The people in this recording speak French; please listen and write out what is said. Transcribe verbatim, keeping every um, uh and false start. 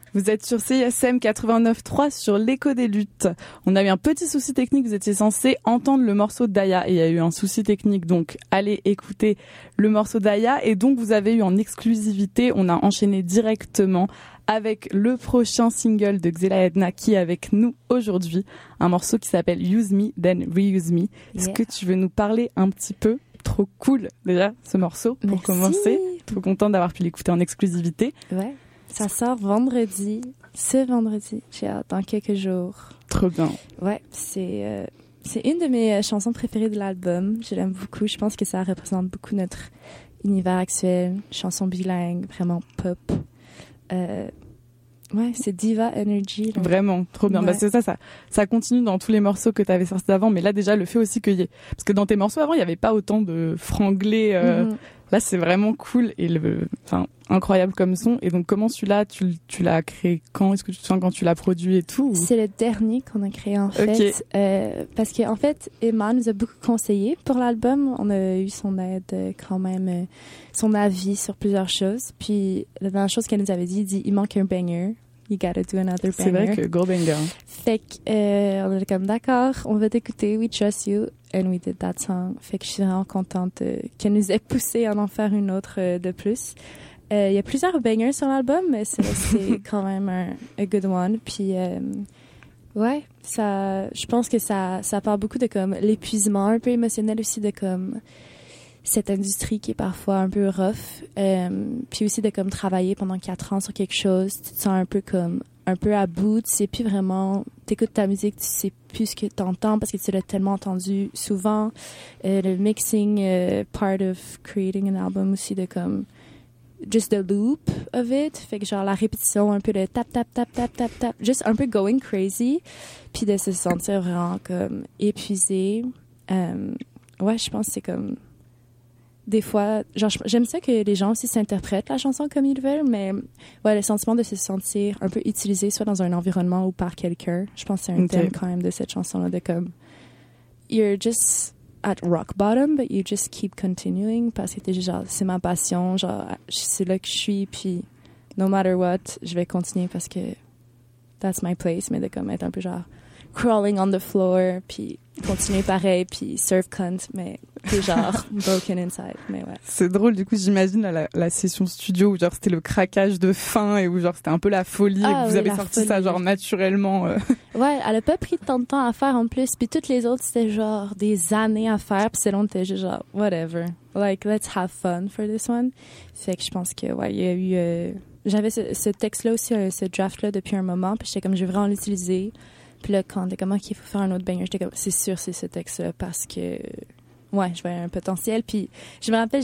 Vous êtes sur C I S M quatre-vingt-neuf trois sur l'écho des luttes. On a eu un petit souci technique, vous étiez censé entendre le morceau d'Aya et il y a eu un souci technique, donc allez écouter le morceau d'Aya. Et donc vous avez eu en exclusivité, on a enchaîné directement avec le prochain single de Xela Edna qui est avec nous aujourd'hui, un morceau qui s'appelle Use Me Then Reuse Me. Est-ce yeah. que tu veux nous parler un petit peu? Trop cool déjà ce morceau pour Merci. Commencer. Trop contente d'avoir pu l'écouter en exclusivité. Ouais. Ça sort vendredi, ce vendredi. J'ai hâte, dans quelques jours. Trop bien. Ouais, c'est euh, c'est une de mes chansons préférées de l'album. Je l'aime beaucoup. Je pense que ça représente beaucoup notre univers actuel. Chanson bilingue, vraiment pop. Euh, ouais, c'est Diva Energy. Donc. Vraiment, trop bien. Ouais. Bah, c'est ça, ça, ça continue dans tous les morceaux que tu avais sortis avant. Mais là, déjà, le fait aussi qu'il y ait... Parce que dans tes morceaux avant, il n'y avait pas autant de franglais. Euh... Mm-hmm. Là, c'est vraiment cool et le, enfin, incroyable comme son. Et donc, comment celui-là, tu, tu l'as créé quand? Est-ce que tu te souviens quand tu l'as produit et tout? Ou... C'est le dernier qu'on a créé, en fait. Okay. Euh, parce qu'en en fait, Emma nous a beaucoup conseillé pour l'album. On a eu son aide quand même, euh, son avis sur plusieurs choses. Puis, la dernière chose qu'elle nous avait dit, dit, il manque un banger. You gotta do another banger. C'est vrai que gros banger. Fait que, euh, on était comme, d'accord, on va t'écouter, we trust you, and we did that song. Fait que je suis vraiment contente euh, qu'elle nous ait poussé à en faire une autre euh, de plus. Il euh, y a plusieurs bangers sur l'album, mais c'est, c'est quand même un a good one. Puis, euh, ouais, ça, je pense que ça, ça parle beaucoup de comme l'épuisement un peu émotionnel aussi de comme cette industrie qui est parfois un peu rough, euh, puis aussi de comme travailler pendant quatre ans sur quelque chose, tu te sens un peu comme un peu à bout, tu sais plus vraiment, t'écoutes ta musique, tu sais plus ce que t'entends parce que tu l'as tellement entendu souvent. Euh, le mixing, euh, part of creating an album aussi de comme just the loop of it, fait que genre la répétition, un peu de tap tap tap tap tap tap, juste un peu going crazy, puis de se sentir vraiment comme épuisé. Euh, ouais, je pense que c'est comme des fois, genre, j'aime ça que les gens aussi s'interprètent la chanson comme ils veulent, mais ouais, le sentiment de se sentir un peu utilisé, soit dans un environnement ou par quelqu'un. Je pense que c'est un okay. thème quand même de cette chanson-là, de comme, you're just at rock bottom, but you just keep continuing, parce que t'es genre, c'est ma passion, genre, c'est là que je suis, puis no matter what, je vais continuer parce que that's my place, mais de comme être un peu genre, crawling on the floor, puis continuer pareil, puis surf cunt, mais t'es genre broken inside, mais ouais. C'est drôle, du coup, j'imagine la, la session studio où genre c'était le craquage de fin et où genre c'était un peu la folie ah, et que vous oui, avez sorti folie. Ça genre naturellement. Euh. Ouais, elle a pas pris tant de temps à faire en plus, puis toutes les autres c'était genre des années à faire, puis selon t'es juste genre whatever, like let's have fun for this one. Fait que je pense que ouais, il y a eu, euh... j'avais ce, ce texte-là aussi, euh, ce draft-là depuis un moment, puis j'étais comme je vais vraiment l'utiliser. Puis là, quand t'es comme, OK, il faut faire un autre banger, j'étais comme, c'est sûr, c'est ce texte-là, parce que, ouais, je vois un potentiel. Puis je me rappelle,